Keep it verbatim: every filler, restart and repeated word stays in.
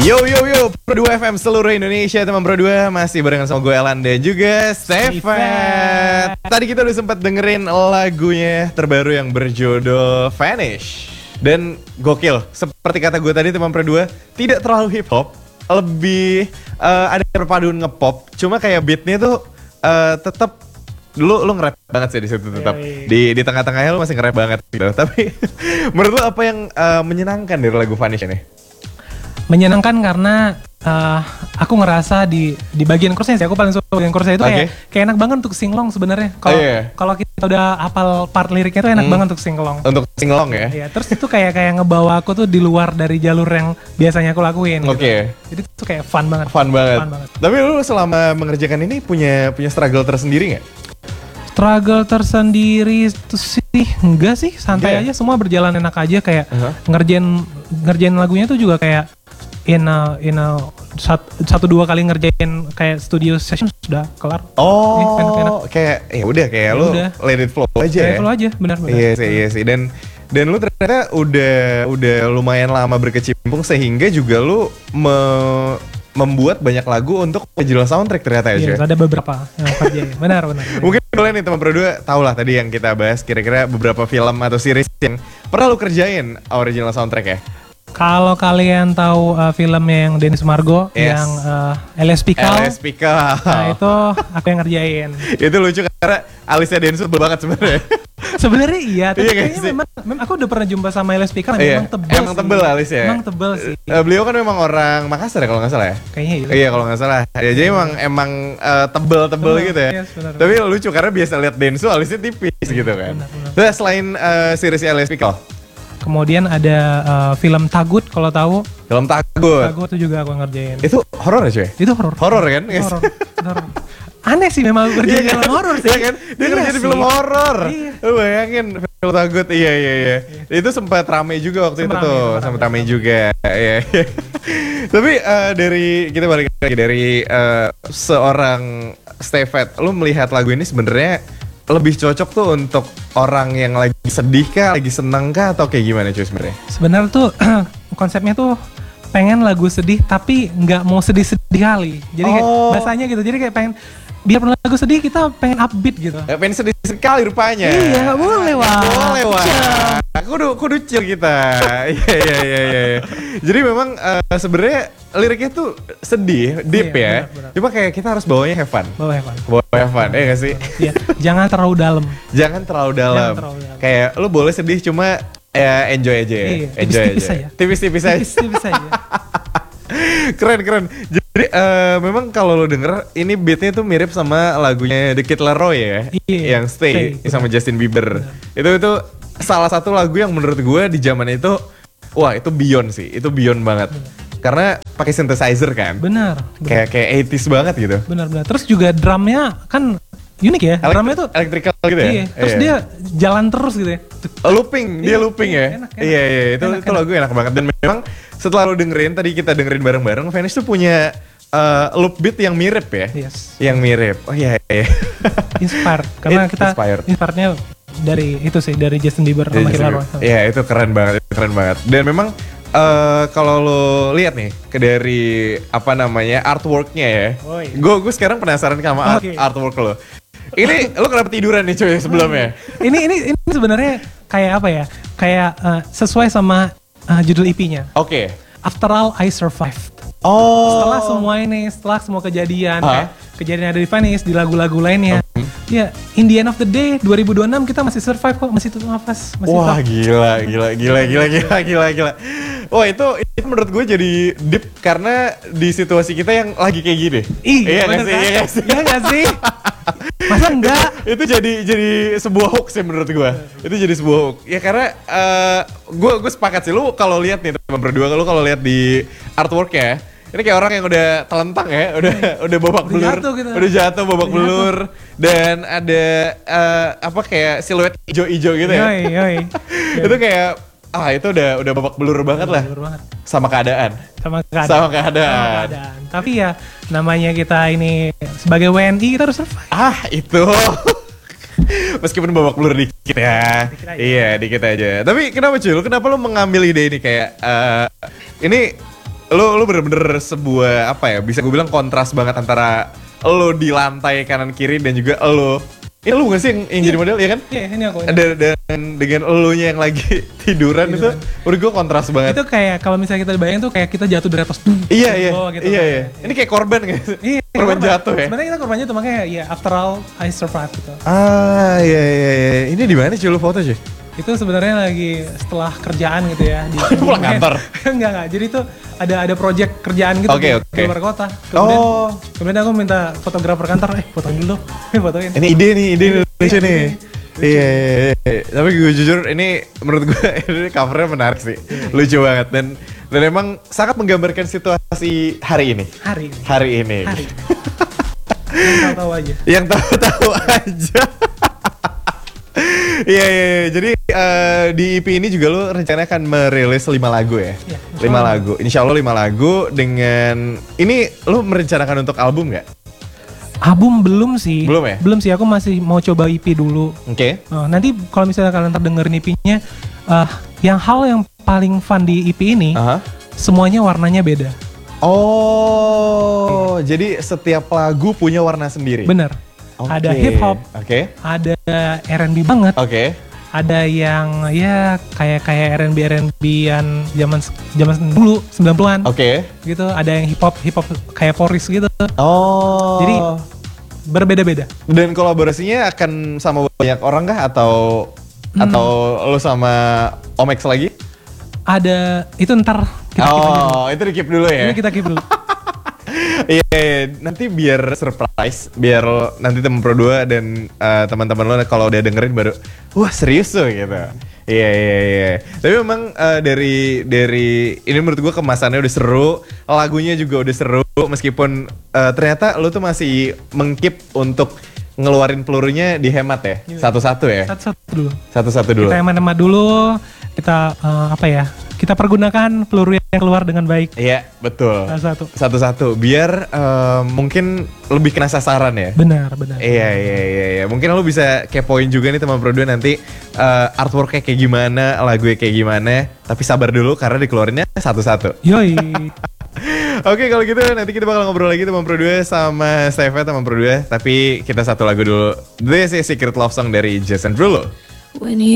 Yo yo yo, Pro dua F M seluruh Indonesia, teman Pro dua masih barengan sama gue Elan dan juga Stefan. Tadi kita udah sempat dengerin lagunya terbaru yang berjudul Vanish. Dan gokil, seperti kata gue tadi teman Pro dua, tidak terlalu hip hop, lebih uh, ada perpaduan ngepop, cuma kayak beatnya tuh uh, tetap lu lu nge-rap banget sih di situ tetap. Yeah, yeah. Di di tengah-tengahnya lu masih nge-rap banget gitu. Tapi menurut lu apa yang uh, menyenangkan dari lagu Vanish ini? Menyenangkan karena uh, aku ngerasa di di bagian chorusnya sih, aku paling suka bagian chorusnya itu kayak okay. kayak enak banget untuk singlong sebenarnya. Kalau oh, yeah. kalau kita udah hafal part liriknya tuh enak hmm. banget untuk singlong. Untuk singlong ya. Iya, terus itu kayak kayak ngebawa aku tuh di luar dari jalur yang biasanya aku lakuin. Oke. Okay. Gitu. Jadi itu kayak fun banget. Fun banget. Fun banget. Tapi lu selama mengerjakan ini punya punya struggle tersendiri nggak? Struggle tersendiri itu sih enggak sih, santai yeah. aja, semua berjalan enak aja kayak uh-huh. ngerjain ngerjain lagunya tuh juga kayak in a, in a, sat, satu dua kali ngerjain kayak studio session sudah kelar. Oh, eh, enak-enak. Kayak ya udah kayak ya lu udah. Let it flow aja. Let ya. Flow aja, benar-benar. Iya sih, iya sih. Dan dan lu ternyata udah udah lumayan lama berkecimpung sehingga juga lu me, membuat banyak lagu untuk original soundtrack ternyata ya. Iya, ada beberapa yang kerjain. Benar, benar. Mungkin boleh nih teman Pro dua tahu lah tadi yang kita bahas kira-kira beberapa film atau series yang pernah lu kerjain original soundtrack ya. Kalau kalian tahu uh, filmnya yang Dennis Margo yes. yang uh, L S P K L S P K Nah itu aku yang ngerjain. Itu lucu karena alisnya Dennis tebel banget sebenarnya. Sebenarnya iya, tapi iya, kayaknya memang, memang aku udah pernah jumpa sama L S P K iya. memang tebel. Emang tebel alisnya. Emang tebel sih. Uh, beliau kan memang orang Makassar ya kalau nggak salah ya. Kayaknya iya. Iya kalau nggak salah. Ya jadi emang emang uh, tebel-tebel gitu ya. Yes, benar, tapi benar. lucu karena biasa lihat Densu alisnya tipis gitu kan. Benar, benar. Nah, selain uh, series L S P K. Kemudian ada uh, film Tagut kalau tahu. Film Tagut. Tagut itu juga aku ngerjain. Itu horor ya cuy? Itu horor. Horor kan? Yes. Horor. Horor. Aneh sih memang kerja film horor sih. Iya kan? Dia iya kerja di film horor. Iya. Lu bayangin film Tagut. Iya iya iya. iya. Itu sempat rame juga waktu sempat itu rame, tuh. Sempat rame, rame juga. Iya. Tapi uh, dari kita balik lagi dari uh, seorang Stefan, lu melihat lagu ini sebenarnya lebih cocok tuh untuk orang yang lagi sedih kah, lagi seneng kah, atau kayak gimana cuy sebenarnya? Sebenarnya tuh konsepnya tuh pengen lagu sedih tapi nggak mau sedih-sedih kali. Jadi oh. kayak bahasanya gitu. Jadi kayak pengen biar lagu sedih kita pengen upbeat gitu. Ya, pengen sedih sekali rupanya. Iya, boleh wah. Boleh wah. Kudu kudu chill kita. Iya iya iya iya. Jadi memang uh, sebenarnya liriknya tuh sedih, deep iya, ya. Benar, benar. Cuma kayak kita harus bawanya have fun. Bawa have fun. Bawa have fun, ya nggak sih? Iya. Jangan terlalu dalam. Jangan terlalu dalam. Jangan terlalu dalam. Kayak lu boleh sedih cuma ya enjoy aja ya. Iya, enjoy tipis-tipis aja. aja. Tipis-tipis aja. Tipis-tipis aja. Keren keren. Jadi uh, memang kalau lo denger ini beatnya tuh mirip sama lagunya The Kid Laroi ya, iya, yang Stay, Stay sama Justin Bieber. Benar. Itu itu salah satu lagu yang menurut gue di zaman itu, wah itu beyond sih, itu beyond banget. Benar. Karena pakai synthesizer kan. Benar. benar. Kayak kayak eighties banget gitu. Benar benar. Terus juga drumnya kan unik ya. Elekt- drumnya tuh electrical gitu ya. Iya. Terus iya. dia jalan terus gitu ya. Looping, dia iya, looping iya, ya. Enak, enak. Iya iya itu enak, itu lagu enak banget dan memang setelah lo dengerin tadi kita dengerin bareng-bareng, Vanish tuh punya uh, loop beat yang mirip ya. Yes. Yang mirip. Oh iya iya. Inspired karena It, kita inspired. inspirednya dari itu sih, dari Justin Bieber sama Kid Laroi. Iya, itu keren banget, itu keren banget. Dan memang uh, kalau lo lihat nih ke dari apa namanya artworknya ya. Gue gue sekarang penasaran sama okay. art, artwork lo. Ini lo kenapa tiduran nih cuy sebelumnya? ini ini ini sebenarnya kayak apa ya? Kayak uh, sesuai sama uh, judul E P-nya. Oke. Okay. After all I survived. Oh. Setelah semua ini, setelah semua kejadian, huh? kayak kejadian ada di Vanish, di lagu-lagu lainnya. Okay. Ya, in the end of the day, dua ribu dua puluh enam kita masih survive kok, masih tutup nafas, masih wah top. gila, gila, gila, gila, gila, gila, gila. Wah itu, itu menurut gue jadi deep karena di situasi kita yang lagi kayak gini. Ih, iya nggak sih? Kan? Iya nggak sih? Iya nggak sih? Masa enggak? Itu jadi jadi sebuah hoax sih menurut gue. Itu jadi sebuah hoax. Ya karena uh, gue gue sepakat sih. Lu kalau lihat nih teman berdua, lu kalau lihat di artworknya, ini kayak orang yang udah telentang ya, udah udah babak udah belur, jatuh gitu. udah jatuh babak udah belur, jatuh. Dan ada uh, apa kayak siluet hijau-hijau gitu ya. Yoi, yoi. Itu kayak ah itu udah udah babak belur banget lah. Belur banget. Sama keadaan. Sama keadaan. Sama keadaan. Sama keadaan. Tapi ya namanya kita ini sebagai W N I kita harus survive. Ah itu. Meskipun babak belur dikit ya. Dikit iya dikit aja. Tapi kenapa cuy? Kenapa lu mengambil ide ini kayak uh, ini lo lo bener-bener sebuah apa ya? Bisa gue bilang kontras banget antara lo di lantai kanan kiri dan juga lo. Ini lo bukan sih yang, yang jadi model ya kan? Iya, ini aku. Ini. Dan, dan dengan elunya yang lagi tiduran, tiduran. itu, menurut gue kontras banget. Itu kayak kalau misalnya kita bayangin tuh kayak kita jatuh dari atas. Iya iya. Oh, gitu, iya kan. iya. Ini kayak korban gitu. Iya. Korban jatuh ya. Sebenarnya kita korban jatuh makanya ya after all I survived gitu. Ah iya iya iya. Ini di mana sih lo foto sih? Itu sebenarnya lagi setelah kerjaan gitu ya di pulang kantor. enggak enggak. Jadi itu ada ada project kerjaan gitu okay, di, okay. di luar kota. Kemudian, oh. kemudian aku minta fotografer kantor, eh fotoin dulu dong. Fotoin. Ini ide nih, ide Indonesia nih. Iya, iya, iya. Tapi gue jujur ini menurut gue ini covernya menarik sih. Lucu banget dan dan emang sangat menggambarkan situasi hari ini. Hari ini. Hari ini. Hari. Yang tahu-tahu aja. Yang tahu-tahu aja. Iya, iya, iya. Jadi uh, di E P ini juga lo rencananya akan merilis lima lagu ya? Iya. lima lagu. Insya Allah lima lagu dengan ini lo merencanakan untuk album nggak? Album belum sih. Belum ya? Belum sih. Aku masih mau coba E P dulu. Oke. Okay. Uh, nanti kalau misalnya kalian terdengerin E P-nya, uh, yang hal yang paling fun di E P ini, uh-huh. semuanya warnanya beda. Oh, okay. Jadi setiap lagu punya warna sendiri. Bener. Okay. Ada hip hop, okay. ada R and B banget, okay. ada yang ya kayak kayak R and B R and B-an zaman zaman dulu sembilan puluhan, oke. Okay. Gitu. Ada yang hip hop hip hop kayak Poris gitu. Oh. Jadi berbeda-beda. Dan kolaborasinya akan sama banyak orang kah atau hmm. atau lo sama Omex lagi? Ada itu ntar kita keep aja. Oh, itu di keep dulu ya. Ini kita keep dulu. Iya, yeah, nanti biar surprise, biar nanti temen Pro dua dan uh, teman-teman lo kalau udah dengerin baru, wah serius tuh gitu. Iya iya iya. Tapi memang uh, dari dari ini menurut gua kemasannya udah seru, lagunya juga udah seru, meskipun uh, ternyata lo tuh masih mengkeep untuk ngeluarin pelurunya dihemat ya, satu-satu ya. Satu-satu dulu. Satu-satu dulu. Kita hemat-hemat dulu, kita uh, apa ya? Kita pergunakan peluru yang keluar dengan baik. Iya, betul. Satu-satu. Satu-satu, biar uh, mungkin lebih kena sasaran ya. Benar, benar. Iya, iya, iya, iya. Mungkin lo bisa kepoin juga nih teman Pro dua nanti uh, artworknya kayak gimana, lagunya kayak gimana. Tapi sabar dulu karena dikeluarinnya satu-satu. Yoi. Oke, kalau gitu nanti kita bakal ngobrol lagi teman Pro dua sama Steve teman Pro dua. Tapi kita satu lagu dulu. This is Secret Love Song dari Jason Derulo. When you